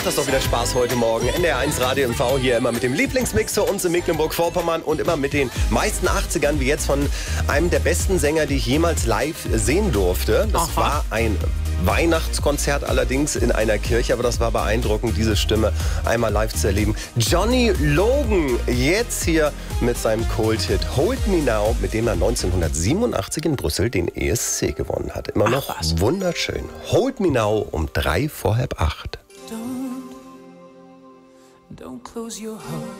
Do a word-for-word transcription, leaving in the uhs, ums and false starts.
Das ist doch wieder Spaß heute Morgen. N D R eins Radio M V hier immer mit dem Lieblingsmix für uns in Mecklenburg-Vorpommern und immer mit den meisten achtzigern, wie jetzt von einem der besten Sänger, die ich jemals live sehen durfte. Das Aha. war ein Weihnachtskonzert allerdings in einer Kirche, aber das war beeindruckend, diese Stimme einmal live zu erleben. Johnny Logan, jetzt hier mit seinem Cold-Hit Hold Me Now, mit dem er neunzehnhundertsiebenundachtzig in Brüssel den E S C gewonnen hat. Immer Ach, noch was. wunderschön. Hold Me Now um drei vor halb acht. Don't, don't close your heart.